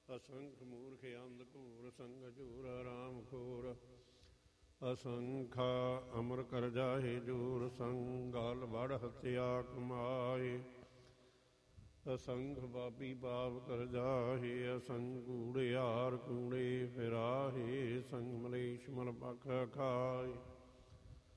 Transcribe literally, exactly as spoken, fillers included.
ਅਸੰਖ ਮੂਰਖ ਅੰਧ ਘੂਰ ਸੰਗ ਝੂਰ ਰਾਮ ਖੋਰ। ਅਸੰਖਾ ਅਮਰ ਕਰ ਜਾਹੇ ਜੂਰ ਸੰਗਲ ਵੜ ਹਤਿਆ ਕਮਾਏ। ਅਸੰਖ ਬਾਬੀ ਬਾਬ ਕਰ ਜਾਹੇ ਅਸੰਖ ਕੂੜਿਆਰ ਕੂੜੇ ਫਿਰਾਹੇ। ਸੰਗ ਮਲੇਸ਼ ਮਲ ਪਖ ਖਾਏ।